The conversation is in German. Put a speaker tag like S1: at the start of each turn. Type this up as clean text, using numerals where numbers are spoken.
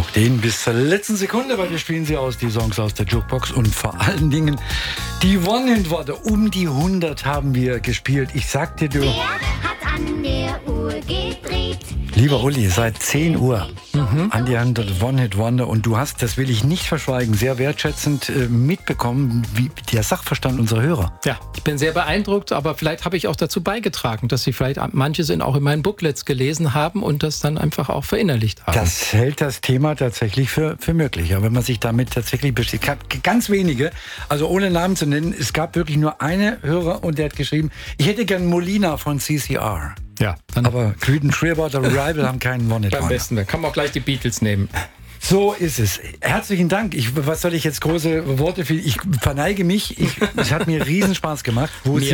S1: Den bis zur letzten Sekunde, weil wir spielen sie aus, die Songs aus der Jukebox und vor allen Dingen die One-Hit-Wonder. Um die 100 haben wir gespielt. Ich sag dir, du...
S2: Wer hat an der Uhr gedreht?
S1: Lieber Uli, seit 10 Uhr an die 100 One-Hit-Wonder und du hast, das will ich nicht verschweigen, sehr wertschätzend mitbekommen, wie der Sachverstand unserer Hörer.
S3: Ja, ich bin sehr beeindruckt, aber vielleicht habe ich auch dazu beigetragen, dass sie vielleicht manche sind auch in meinen Booklets gelesen haben und das dann einfach auch verinnerlicht haben.
S1: Das hält das Thema tatsächlich für möglich. Ja, wenn man sich damit tatsächlich beschäftigt. Ganz wenige, also ohne Namen zu nennen, es gab wirklich nur eine Hörer und der hat geschrieben, ich hätte gern Molina von CCR.
S3: Ja, dann
S1: Aber Creedence Clearwater Revival haben keinen One-Hit-Wonder.
S3: am besten, da kann man auch gleich die Beatles nehmen.
S1: So ist es. Herzlichen Dank. Was soll ich jetzt große Worte für? Ich verneige mich. Es hat mir riesen Spaß gemacht. Wo